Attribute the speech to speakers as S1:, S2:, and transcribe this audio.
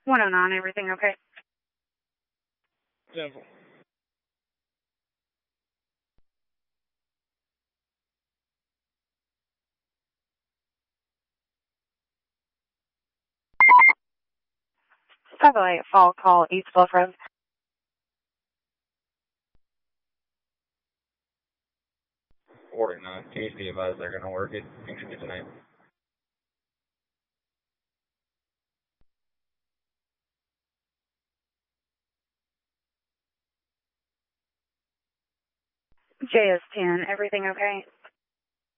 S1: 109, everything okay?
S2: Simple.
S1: Satellite Fall Call, East Bluff Road.
S2: 49. Can you be advised they're going to work it? Make sure you get the name.
S1: JS10, everything okay?